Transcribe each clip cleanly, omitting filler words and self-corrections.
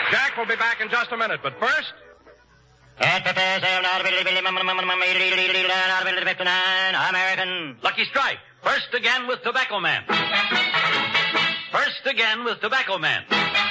Jack will be back in just a minute, but first... American. Lucky Strike. First again with Tobacco Man. First again with Tobacco Man.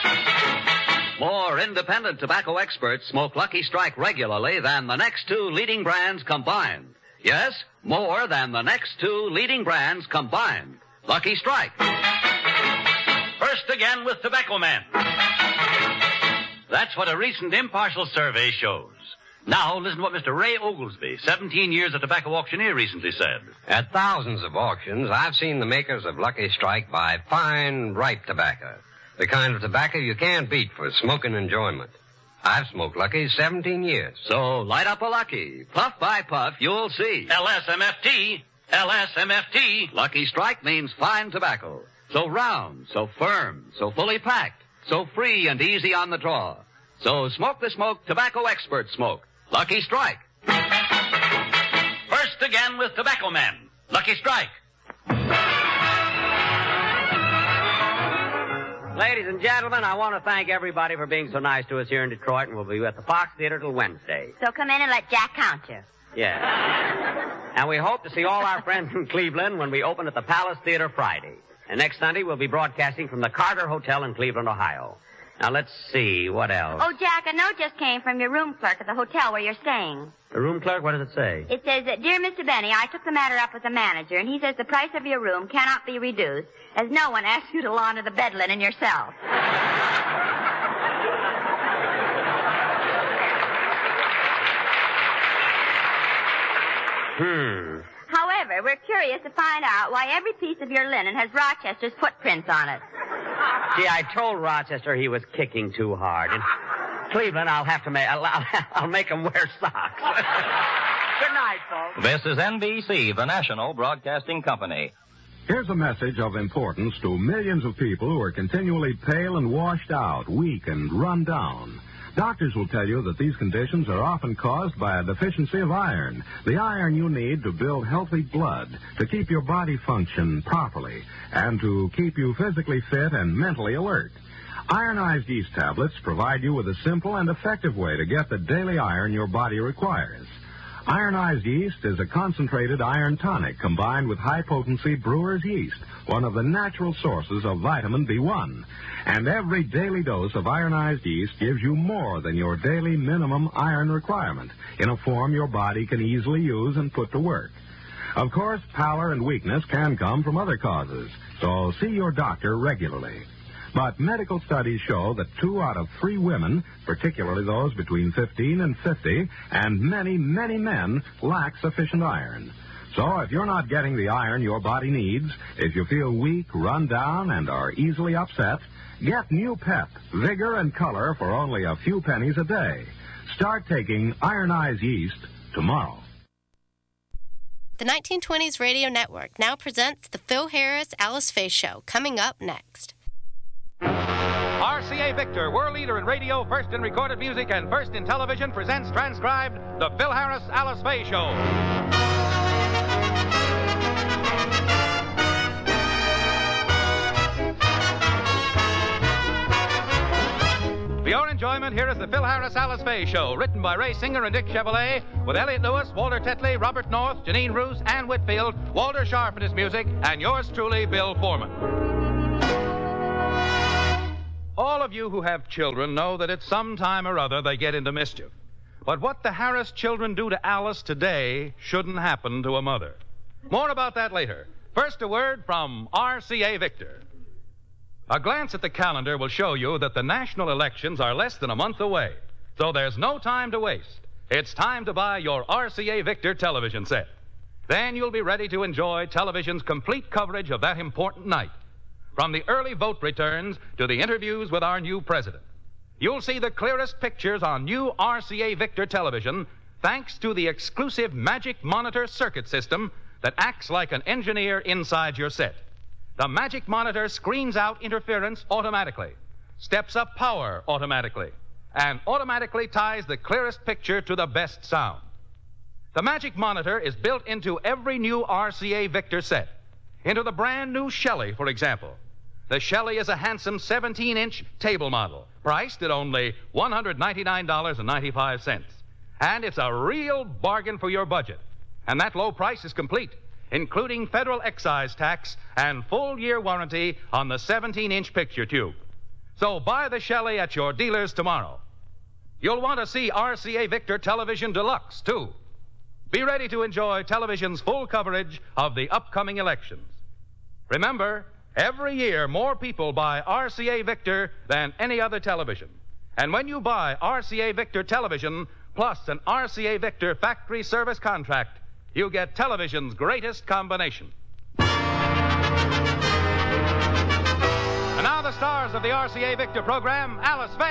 More independent tobacco experts smoke Lucky Strike regularly than the next two leading brands combined. Yes, more than the next two leading brands combined. Lucky Strike. First again with Tobacco Man. That's what a recent impartial survey shows. Now, listen to what Mr. Ray Oglesby, 17 years a tobacco auctioneer, recently said. At thousands of auctions, I've seen the makers of Lucky Strike buy fine, ripe tobacco. The kind of tobacco you can't beat for smoking enjoyment. I've smoked Lucky 17 years. So, light up a Lucky. Puff by puff, you'll see. LSMFT. LSMFT. Lucky Strike means fine tobacco. So round, so firm, so fully packed, so free and easy on the draw. So smoke the smoke tobacco experts smoke. Lucky Strike. First again with Tobacco Man. Lucky Strike. Ladies and gentlemen, I want to thank everybody for being so nice to us here in Detroit, and we'll be at the Fox Theater till Wednesday. So come in and let Jack count you. Yeah. And we hope to see all our friends in Cleveland when we open at the Palace Theater Friday. And next Sunday, we'll be broadcasting from the Carter Hotel in Cleveland, Ohio. Now, let's see. What else? Oh, Jack, a note just came from your room clerk at the hotel where you're staying. The room clerk? What does it say? It says, Dear Mr. Benny, I took the matter up with the manager, and he says the price of your room cannot be reduced, as no one asked you to launder the bed linen yourself. However, we're curious to find out why every piece of your linen has Rochester's footprints on it. Gee, I told Rochester he was kicking too hard. In Cleveland, I'll make him wear socks. Good night, folks. This is NBC, the national broadcasting company. Here's a message of importance to millions of people who are continually pale and washed out, weak and run down. Doctors will tell you that these conditions are often caused by a deficiency of iron, the iron you need to build healthy blood, to keep your body function properly, and to keep you physically fit and mentally alert. Ironized yeast tablets provide you with a simple and effective way to get the daily iron your body requires. Ironized yeast is a concentrated iron tonic combined with high-potency brewer's yeast, one of the natural sources of vitamin B1. And every daily dose of ironized yeast gives you more than your daily minimum iron requirement in a form your body can easily use and put to work. Of course, pallor and weakness can come from other causes, so see your doctor regularly. But medical studies show that 2 out of 3 women, particularly those between 15 and 50, and many, many men, lack sufficient iron. So if you're not getting the iron your body needs, if you feel weak, run down, and are easily upset, get new pep, vigor, and color for only a few pennies a day. Start taking ironized yeast tomorrow. The 1920s Radio Network now presents the Phil Harris Alice Faye Show, coming up next. RCA Victor, world leader in radio, first in recorded music, and first in television, presents transcribed the Phil Harris Alice Faye Show. For your enjoyment, here is the Phil Harris Alice Faye Show, written by Ray Singer and Dick Chevrolet, with Elliot Lewis, Walter Tetley, Robert North, Janine Roos, Ann Whitfield, Walter Sharp in his music, and yours truly, Bill Foreman. All of you who have children know that at some time or other they get into mischief. But what the Harris children do to Alice today shouldn't happen to a mother. More about that later. First, a word from RCA Victor. A glance at the calendar will show you that the national elections are less than a month away. So there's no time to waste. It's time to buy your RCA Victor television set. Then you'll be ready to enjoy television's complete coverage of that important night. From the early vote returns to the interviews with our new president. You'll see the clearest pictures on new RCA Victor television thanks to the exclusive Magic Monitor circuit system that acts like an engineer inside your set. The Magic Monitor screens out interference automatically, steps up power automatically, and automatically ties the clearest picture to the best sound. The Magic Monitor is built into every new RCA Victor set, into the brand new Shelley, for example. the Shelley is a handsome 17-inch table model, priced at only $199.95. And it's a real bargain for your budget. And that low price is complete, including federal excise tax and full-year warranty on the 17-inch picture tube. So buy the Shelley at your dealers tomorrow. You'll want to see RCA Victor Television Deluxe, too. Be ready to enjoy television's full coverage of the upcoming elections. Remember, every year more people buy RCA Victor than any other television. And when you buy RCA Victor Television plus an RCA Victor factory service contract, you get television's greatest combination. And now the stars of the RCA Victor program, Alice Faye.